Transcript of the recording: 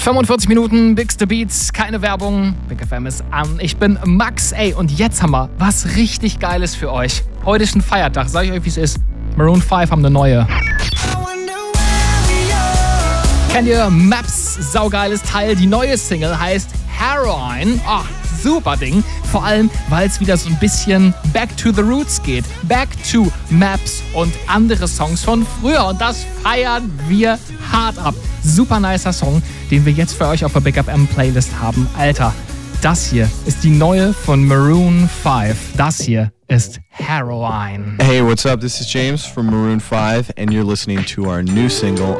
45 Minuten, Bigste Beats, keine Werbung. Big FM ist an. Ich bin Max, und jetzt haben wir was richtig Geiles für euch. Heute ist ein Feiertag, sag ich euch, wie es ist. Maroon 5 haben eine neue. Kennt ihr Maps? Saugeiles Teil. Die neue Single heißt Heroin. Oh, super Ding. Vor allem, weil es wieder so ein bisschen back to the roots geht. Back to Maps und andere Songs von früher. Und das feiern wir hart ab. Super nicer Song, den wir jetzt für euch auf der Big FM Playlist haben. Alter, das hier ist die neue von Maroon 5. Das hier ist Heroin. Hey, what's up? This is James from Maroon 5 and you're listening to our new single